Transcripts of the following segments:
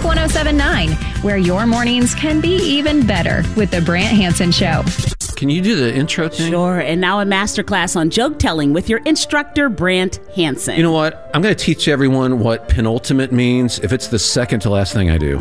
1079, where your mornings can be even better with The Brant Hansen Show. Can you do the intro thing? Sure, and now a masterclass on joke telling with your instructor, Brant Hansen. You know what? I'm going to teach everyone what penultimate means if it's the second to last thing I do.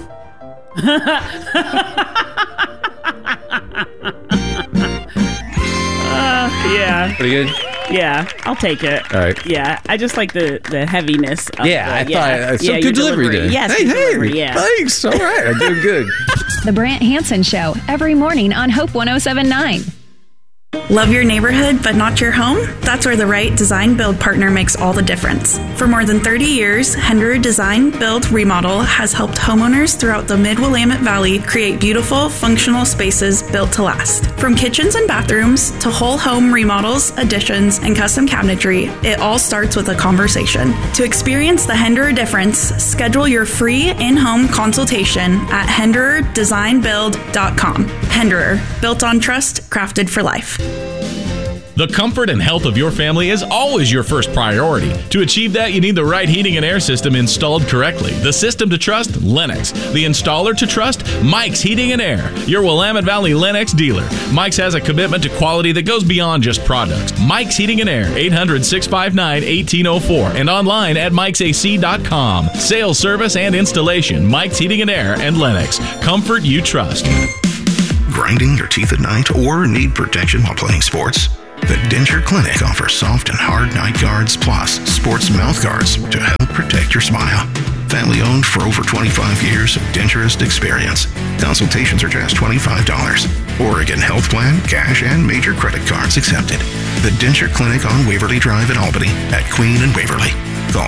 Yeah. Pretty good? Yeah, I'll take it. All right. Yeah, I just like the heaviness of I thought your good delivery there. Yes, hey, delivery, yeah. Thanks. All right, I'm doing good. The Brant Hansen Show, every morning on Hope 1079. Love your neighborhood, but not your home? That's where the right design build partner makes all the difference. For more than 30 years, Henderer Design Build Remodel has helped homeowners throughout the Mid-Willamette Valley create beautiful, functional spaces built to last. From kitchens and bathrooms to whole home remodels, additions, and custom cabinetry, it all starts with a conversation. To experience the Henderer difference, schedule your free in-home consultation at hendererdesignbuild.com. Henderer, built on trust, crafted for life. The comfort and health of your family is always your first priority. To achieve that, you need the right heating and air system installed correctly. The system to trust, Lennox. The installer to trust, Mike's Heating and Air, your Willamette Valley Lennox dealer. Mike's has a commitment to quality that goes beyond just products. Mike's Heating and Air, 800-659-1804, and online at mikesac.com. Sales, service, and installation, Mike's Heating and Air and Lennox. Comfort you trust. Grinding your teeth at night or need protection while playing sports? The Denture Clinic offers soft and hard night guards plus sports mouth guards to help protect your smile. Family owned for over 25 years of denturist experience. Consultations are just $25. Oregon Health Plan, cash, and major credit cards accepted. The Denture Clinic on Waverly Drive in Albany at Queen and Waverly. Call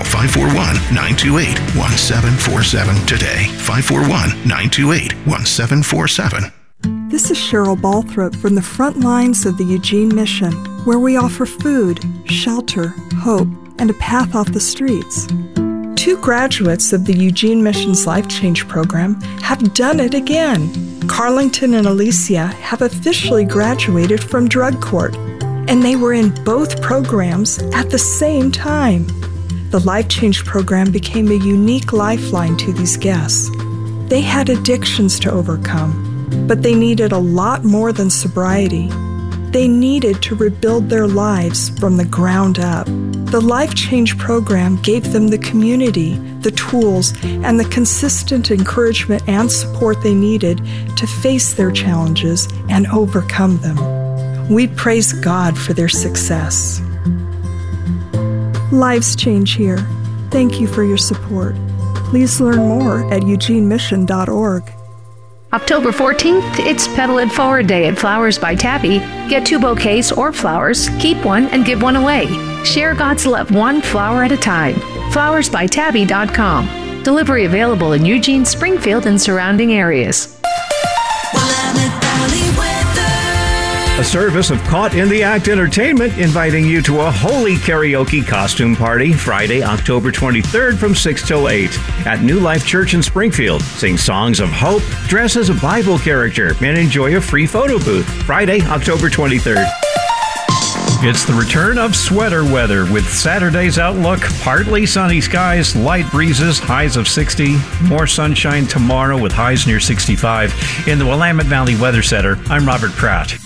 541-928-1747 today. 541-928-1747. This is Cheryl Balthrop from the front lines of the Eugene Mission, where we offer food, shelter, hope, and a path off the streets. 2 graduates of the Eugene Mission's Life Change program have done it again. Carlington and Alicia have officially graduated from drug court, and they were in both programs at the same time. The Life Change program became a unique lifeline to these guests. They had addictions to overcome, but they needed a lot more than sobriety. They needed to rebuild their lives from the ground up. The Life Change program gave them the community, the tools, and the consistent encouragement and support they needed to face their challenges and overcome them. We praise God for their success. Lives change here. Thank you for your support. Please learn more at eugenemission.org. October 14th, it's Pedal It Forward Day at Flowers by Tabby. Get 2 bouquets or flowers, keep one, and give one away. Share God's love one flower at a time. flowersbytabby.com. Delivery available in Eugene, Springfield, and surrounding areas. A service of Caught in the Act Entertainment inviting you to a holy karaoke costume party Friday, October 23rd from 6 till 8 at New Life Church in Springfield. Sing songs of hope, dress as a Bible character, and enjoy a free photo booth Friday, October 23rd. It's the return of sweater weather with Saturday's outlook. Partly sunny skies, light breezes, highs of 60. More sunshine tomorrow with highs near 65. In the Willamette Valley Weather Center, I'm Robert Pratt.